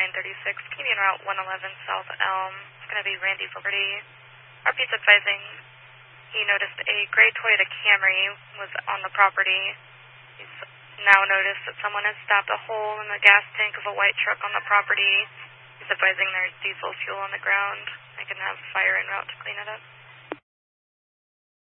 936, can you be en Route 111 South Elm? It's going to be Randy Liberty. RP's advising he noticed a gray Toyota Camry was on the property. He's now noticed that someone has stopped a hole in the gas tank of a white truck on the property. He's advising there's diesel fuel on the ground. I can have fire en route to clean it up.